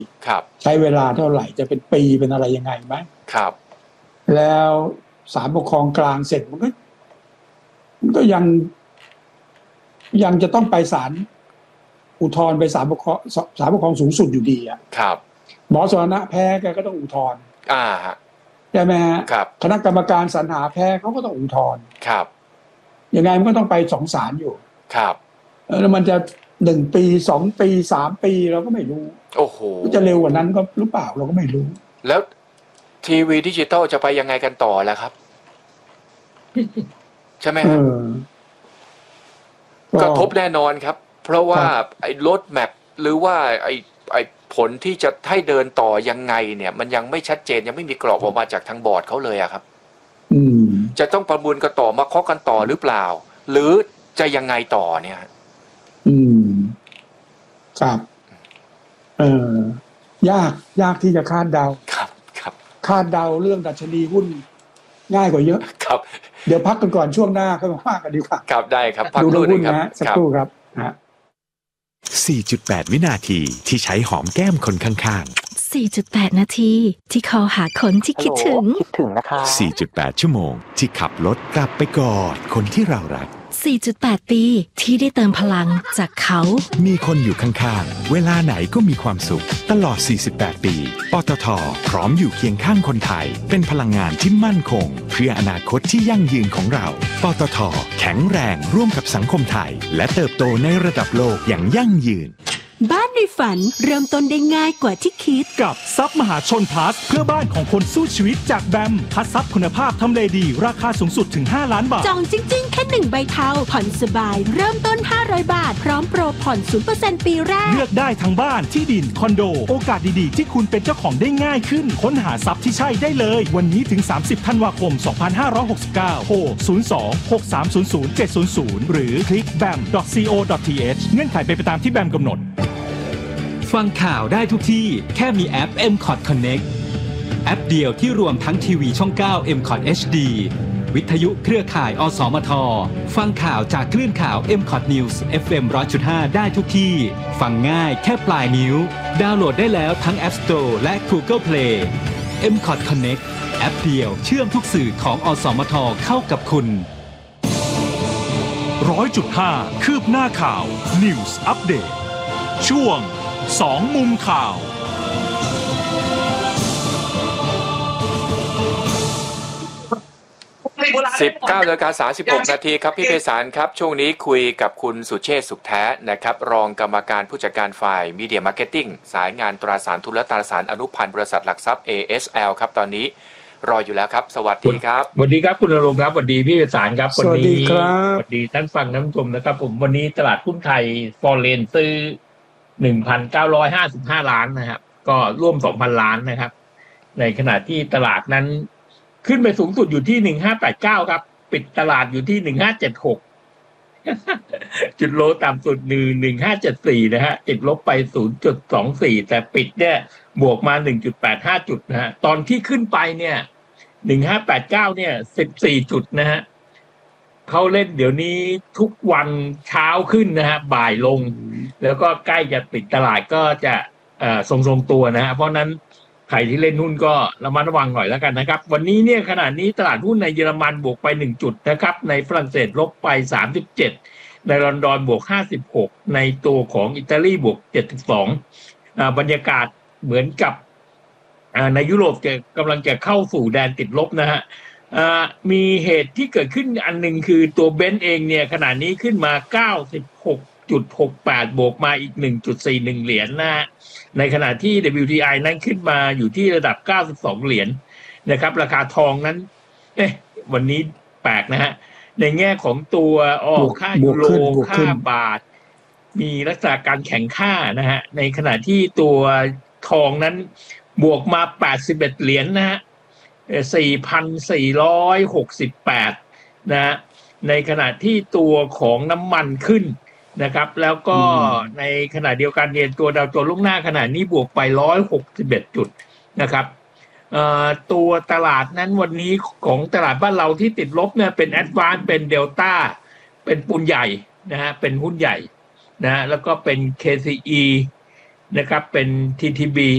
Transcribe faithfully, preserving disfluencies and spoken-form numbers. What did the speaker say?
ครับใช้เวลาเท่าไหร่จะเป็นปีเป็นอะไรยังไงไหมครับแล้วศาลปกครองกลางเสร็จมันก็มันก็ยังยังจะต้องไปศาลอุทธรณ์ไปศาลปกครองศาลปกครองสูงสุดอยู่ดีอ่ะครับหมอสรณะแพ้แกก็ต้องอุทธรณ์อ่าฮะใช่ไหมฮะครับคณะกรรมการสรรหาแพ้เขาก็ต้องอุทธรณ์ครับยังไงมันก็ต้องไปสองศาลอยู่ครับแล้วมันจะหนึ่งปีสองปีสามปีเราก็ไม่รู้โอ้โหจะเร็วกว่านั้นก็หรือเปล่าเราก็ไม่รู้แล้วทีวีดิจิตอลจะไปยังไงกันต่อล่ะครับใช่ไหมครับกระทบแน่นอนครับเพราะว่าไอ้รถแมพหรือว่าไอ้ไอ้ผลที่จะให้เดินต่อยังไงเนี่ยมันยังไม่ชัดเจนยังไม่มีกรอบออกมาจากทางบอร์ดเขาเลยอะครับจะต้องประมูลกันต่อมาเคาะกันต่อหรือเปล่าหรือจะยังไงต่อเนี่ยอืมครับเออยากยากที่จะคาดเดาครับครับคาดเดาเรื่องดัชนีหุ้นง่ายกว่าเยอะครับเดี๋ยวพักกันก่อนช่วงหน้าค่อยมาว่ากันดีกว่าครับได้ครับพักดูครู่นึงครับนะสักครู่ครับฮะสี่จุดแปด วินาทีที่ใช้หอมแก้มคนข้างๆ สี่จุดแปด นาทีที่คอหาคนที่คิดถึงคิดถึงนะคะสี่จุดแปด ชั่วโมงที่ขับรถกลับไปกอดคนที่เรารักสี่จุดแปด ปีที่ได้เติมพลังจากเขามีคนอยู่ข้างๆเวลาไหนก็มีความสุขตลอดสี่สิบแปดปีปตท.พร้อมอยู่เคียงข้างคนไทยเป็นพลังงานที่มั่นคงเพื่ออนาคตที่ยั่งยืนของเราปตท.แข็งแรงร่วมกับสังคมไทยและเติบโตในระดับโลกอย่างยั่งยืนบ้านในฝันเริ่มต้นได้ง่ายกว่าที่คิดกับซับมหาชนพลัสเพื่อบ้านของคนสู้ชีวิตจากแบมพัดซับคุณภาพทำเลดีราคาสูงสุดถึงห้าล้านบาทจองจริงๆแค่หนึ่งใบเทาผ่อนสบายเริ่มต้นห้าร้อยบาทพร้อมโปรผ่อน ศูนย์เปอร์เซ็นต์ ปีแรกเลือกได้ทั้งบ้านที่ดินคอนโดโอกาสดีๆที่คุณเป็นเจ้าของได้ง่ายขึ้นค้นหาซับที่ใช่ได้เลยวันนี้ถึงสามสิบธันวาคมสองพันห้าร้อยหกสิบเก้าโทรศูนย์ สอง หก สาม ศูนย์ ศูนย์ เจ็ด ศูนย์ ศูนย์หรือคลิก แบม ดอท ซี โอ ดอท ที เอช เงื่อนไขเป็นไปตามที่แบมกำหนดฟังข่าวได้ทุกที่แค่มีแอป เอ็ม คอท Connect แอปเดียวที่รวมทั้งทีวีช่อง เก้า เอ็ม คอท เอช ดี วิทยุเครือข่าย อสมท ฟังข่าวจากคลื่นข่าว เอ็ม คอท News เอฟ เอ็ม หนึ่งร้อยจุดห้า ได้ทุกที่ฟังง่ายแค่ปลายนิ้วดาวน์โหลดได้แล้วทั้ง App Store และ Google Play เอ็ม คอท Connect แอปเดียวเชื่อมทุกสื่อของอสมทเข้ากับคุณร้อยจุดห้า คืบหน้าข่าว News Update ช่วงสองมุมข่าวสิบเก้านาฬิกาสามสิบหกนาทีครับพี่ไพศาลครับช่วงนี้คุยกับคุณสุเชษฐ์สุขแท้นะครับรองกรรมการผู้จัดการฝ่ายมีเดียมาร์เก็ตติ้งสายงานตราสารทุนและตราสารอนุพันธ์บริษัทหลักทรัพย์ เอ เอส แอล ครับตอนนี้รออยู่แล้วครับสวัสดีครับสวัสดีครับคุณณรงค์ครับสวัสดีพี่ไพศาลครับสวัสดีครับสวัสดีท่านฟังน้ำชมนะครับผมวันนี้ตลาดหุ้นไทยฟอเรนซื้อ หนึ่งพันเก้าร้อยห้าสิบห้า ล้านนะครับก็ร่วม สองพัน ล้านนะครับในขณะที่ตลาดนั้นขึ้นไปสูงสุดอยู่ที่หนึ่งพันห้าร้อยแปดสิบเก้าครับปิดตลาดอยู่ที่หนึ่งพันห้าร้อยเจ็ดสิบหกจุดโลต่ำสุดหนึ่ง หนึ่งพันห้าร้อยเจ็ดสิบสี่นะฮะติดลบไป ศูนย์จุดสองสี่ แต่ปิดเนี่ยบวกมา หนึ่งจุดแปดห้า จุดนะฮะตอนที่ขึ้นไปเนี่ยหนึ่งพันห้าร้อยแปดสิบเก้าเนี่ยสิบสี่จุดนะฮะเขาเล่นเดี๋ยวนี้ทุกวันเช้าขึ้นนะฮะบ่ายลงแล้วก็ใกล้จะปิดตลาดก็จะเอ่อทรงๆตัวนะฮะเพราะนั้นใครที่เล่นหุ้นก็ระมัดระวังหน่อยแล้วกันนะครับวันนี้เนี่ยขณะนี้ตลาดหุ้นในเยอรมันบวกไปหนึ่งจุดนะครับในฝรั่งเศสลบไปสามสิบเจ็ดในลอนดอนบวกห้าสิบหกในตัวของอิตาลีบวกเจ็ดสิบสองอ่าบรรยากาศเหมือนกับอ่าในยุโรปจะกำลังจะเข้าสู่แดนติดลบนะฮะอ่ามีเหตุที่เกิดขึ้นอันหนึ่งคือตัวเบนซ์เองเนี่ยขณะนี้ขึ้นมา เก้าสิบหกจุดหกแปด บวกมาอีก หนึ่งจุดสี่หนึ่ง เหรียญนะฮะในขณะที่ ดับเบิลยู ที ไอ นั้นขึ้นมาอยู่ที่ระดับเก้าสิบสองเหรียญนะครับราคาทองนั้นเอ๊ะวันนี้แปลกนะฮะในแง่ของตัวอ๋อค่ายูโรค่าบาทมีลักษณะการแข่งค่านะฮะในขณะที่ตัวทองนั้นบวกมาแปดสิบเอ็ดเหรียญนะฮะ สี่พันสี่ร้อยหกสิบแปด นะฮะในขณะที่ตัวของน้ำมันขึ้นนะครับแล้วก็ในขณะเดียวกันเนี่ยตัวดาวโจนส์ล่วงหน้าขณะนี้บวกไปหนึ่งร้อยหกสิบเอ็ดจุดนะครับตัวตลาดนั้นวันนี้ของตลาดบ้านเราที่ติดลบเนี่ยเป็นแอดวานซ์เป็นเดลต้าเป็นปูนใหญ่นะฮะเป็นหุ้นใหญ่นะแล้วก็เป็น เค ซี อี นะครับเป็น ที ที บี